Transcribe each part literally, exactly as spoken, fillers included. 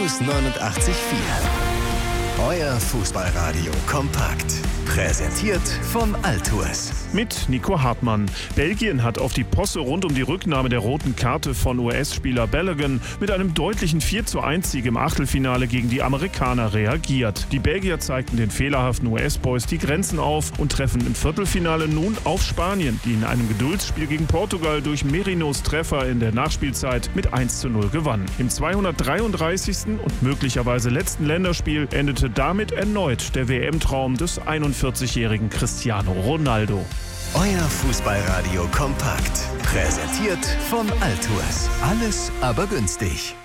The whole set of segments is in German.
News neunundachtzig Komma vier. Euer Fußballradio kompakt. Präsentiert vom Altours. Mit Nico Hartmann. Belgien hat auf die Posse rund um die Rücknahme der roten Karte von U S-Spieler Balogun mit einem deutlichen vier zu eins Sieg im Achtelfinale gegen die Amerikaner reagiert. Die Belgier zeigten den fehlerhaften U S-Boys die Grenzen auf und treffen im Viertelfinale nun auf Spanien, die in einem Geduldsspiel gegen Portugal durch Merinos Treffer in der Nachspielzeit mit eins zu null gewann. Im zweihundertdreiunddreißigsten und möglicherweise letzten Länderspiel endete damit erneut der W M-Traum des einundvierzigjährigen Cristiano Ronaldo. Euer Fußballradio kompakt. Präsentiert vom Altours. Alles aber günstig.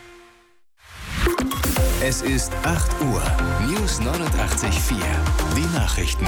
Es ist acht Uhr. News neunundachtzig Komma vier. Die Nachrichten.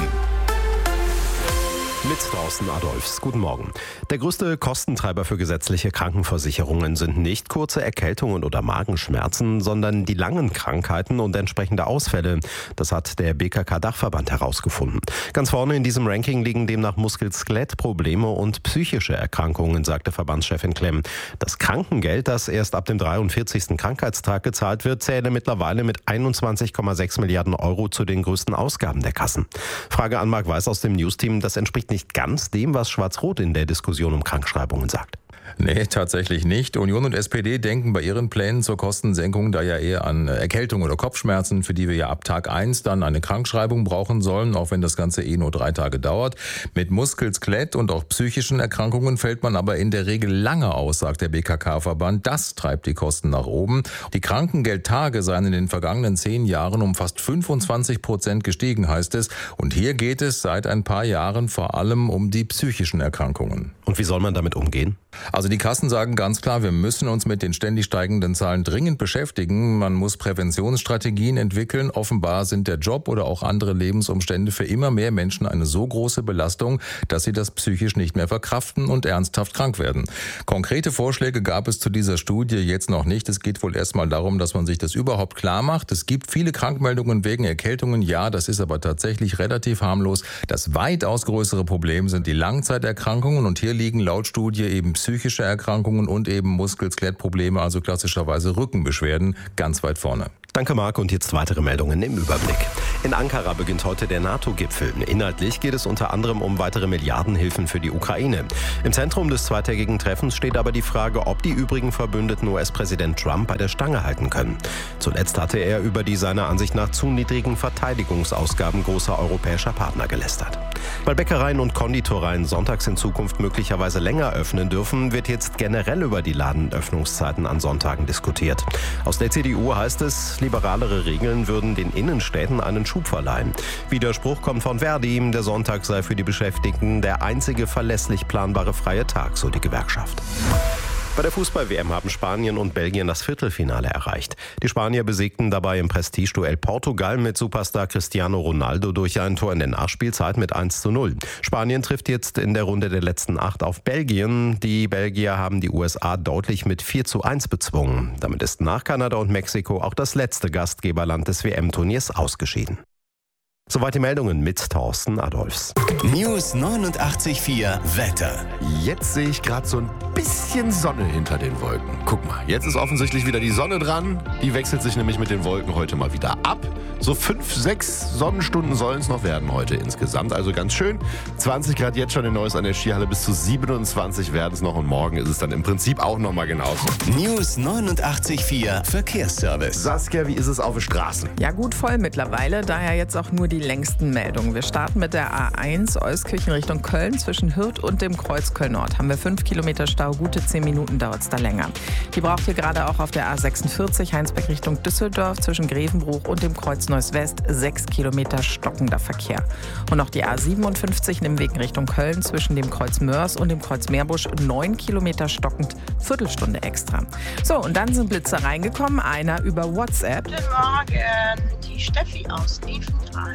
Mit Thorsten Adolfs. Guten Morgen. Der größte Kostentreiber für gesetzliche Krankenversicherungen sind nicht kurze Erkältungen oder Magenschmerzen, sondern die langen Krankheiten und entsprechende Ausfälle. Das hat der B K K-Dachverband herausgefunden. Ganz vorne in diesem Ranking liegen demnach Muskel-Skelett-Probleme und psychische Erkrankungen, sagte Verbandschefin Klemm. Das Krankengeld, das erst ab dem dreiundvierzigsten Krankheitstag gezahlt wird, zähle mittlerweile mit einundzwanzig Komma sechs Milliarden Euro zu den größten Ausgaben der Kassen. Frage an Marc Weiß aus dem Newsteam. Das entspricht nicht ganz dem, was Schwarz-Rot in der Diskussion um Krankschreibungen sagt. Nee, tatsächlich nicht. Union und S P D denken bei ihren Plänen zur Kostensenkung da ja eher an Erkältung oder Kopfschmerzen, für die wir ja ab Tag eins dann eine Krankschreibung brauchen sollen, auch wenn das Ganze eh nur drei Tage dauert. Mit Muskel-, Skelett- und auch psychischen Erkrankungen fällt man aber in der Regel lange aus, sagt der B K K-Verband. Das treibt die Kosten nach oben. Die Krankengeldtage seien in den vergangenen zehn Jahren um fast fünfundzwanzig Prozent gestiegen, heißt es. Und hier geht es seit ein paar Jahren vor allem um die psychischen Erkrankungen. Und wie soll man damit umgehen? Also die Kassen sagen ganz klar, wir müssen uns mit den ständig steigenden Zahlen dringend beschäftigen. Man muss Präventionsstrategien entwickeln. Offenbar sind der Job oder auch andere Lebensumstände für immer mehr Menschen eine so große Belastung, dass sie das psychisch nicht mehr verkraften und ernsthaft krank werden. Konkrete Vorschläge gab es zu dieser Studie jetzt noch nicht. Es geht wohl erstmal darum, dass man sich das überhaupt klar macht. Es gibt viele Krankmeldungen wegen Erkältungen. Ja, das ist aber tatsächlich relativ harmlos. Das weitaus größere Problem sind die Langzeiterkrankungen. Und hier liegen laut Studie eben psychische Erkrankungen und eben Muskel-Skelett-Probleme, also klassischerweise Rückenbeschwerden, ganz weit vorne. Danke, Marc. Und jetzt weitere Meldungen im Überblick. In Ankara beginnt heute der NATO-Gipfel. Inhaltlich geht es unter anderem um weitere Milliardenhilfen für die Ukraine. Im Zentrum des zweitägigen Treffens steht aber die Frage, ob die übrigen Verbündeten U S-Präsident Trump bei der Stange halten können. Zuletzt hatte er über die seiner Ansicht nach zu niedrigen Verteidigungsausgaben großer europäischer Partner gelästert. Weil Bäckereien und Konditoreien sonntags in Zukunft möglicherweise länger öffnen dürfen, wird jetzt generell über die Ladenöffnungszeiten an Sonntagen diskutiert. Aus der C D U heißt es, liberalere Regeln würden den Innenstädten einen Schub verleihen. Widerspruch kommt von Verdi, der Sonntag sei für die Beschäftigten der einzige verlässlich planbare freie Tag, so die Gewerkschaft. Bei der Fußball-W M haben Spanien und Belgien das Viertelfinale erreicht. Die Spanier besiegten dabei im Prestigeduell Portugal mit Superstar Cristiano Ronaldo durch ein Tor in der Nachspielzeit mit eins zu null. Spanien trifft jetzt in der Runde der letzten acht auf Belgien. Die Belgier haben die U S A deutlich mit vier zu eins bezwungen. Damit ist nach Kanada und Mexiko auch das letzte Gastgeberland des W M-Turniers ausgeschieden. Soweit die Meldungen mit Thorsten Adolfs. News neunundachtzig Komma vier Wetter. Jetzt sehe ich gerade so ein bisschen Sonne hinter den Wolken. Guck mal, jetzt ist offensichtlich wieder die Sonne dran. Die wechselt sich nämlich mit den Wolken heute mal wieder ab. So fünf, sechs Sonnenstunden sollen es noch werden heute insgesamt. Also ganz schön. zwanzig Grad jetzt schon in Neuss an der Skihalle, bis zu siebenundzwanzig werden es noch. Und morgen ist es dann im Prinzip auch noch mal genauso. News neunundachtzig Komma vier Verkehrsservice. Saskia, wie ist es auf den Straßen? Ja, gut voll mittlerweile. Daher jetzt auch nur die längsten Meldungen. Wir starten mit der A eins Euskirchen Richtung Köln. Zwischen Hürth und dem Kreuz Köln-Nord haben wir fünf Kilometer Stau. Gute zehn Minuten dauert es da länger. Die braucht ihr gerade auch auf der A sechsundvierzig Heinsberg Richtung Düsseldorf. Zwischen Grevenbruch und dem Kreuz Neuss-West sechs Kilometer stockender Verkehr. Und noch die A siebenundfünfzig Nimmweg Richtung Köln. Zwischen dem Kreuz Mörs und dem Kreuz Meerbusch neun Kilometer stockend. Viertelstunde extra. So, und dann sind Blitze reingekommen. Einer über WhatsApp. Guten Morgen, die Steffi aus Diefenthal.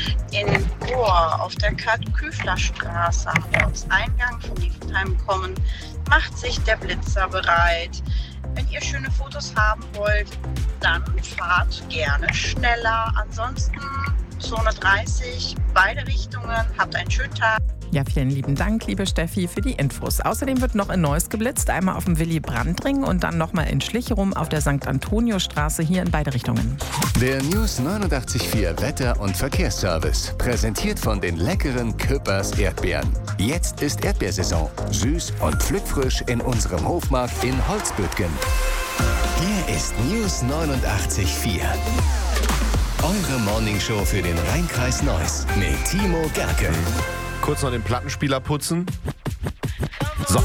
In Bohr auf der Kat-Küfler-Straße am Ortseingang von Diefenheim kommen, macht sich der Blitzer bereit. Wenn ihr schöne Fotos haben wollt, dann fahrt gerne schneller. Ansonsten Zone dreißig, beide Richtungen. Habt einen schönen Tag. Ja, vielen lieben Dank, liebe Steffi, für die Infos. Außerdem wird noch in Neuss geblitzt, einmal auf dem Willy-Brandt-Ring und dann nochmal in Schlicherum auf der Sankt Antonio-Straße, hier in beide Richtungen. Der News neunundachtzig Komma vier Wetter- und Verkehrsservice. Präsentiert von den leckeren Küppers Erdbeeren. Jetzt ist Erdbeersaison. Süß und pflückfrisch in unserem Hofmarkt in Holzbüttgen. Hier ist News neunundachtzig Komma vier. Eure Morningshow für den Rheinkreis Neuss mit Timo Gerke. Kurz noch den Plattenspieler putzen. So.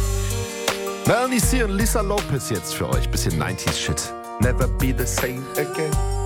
Melanie C. und Lisa Lopez jetzt für euch. Bisschen neunziger Shit. Never be the same again.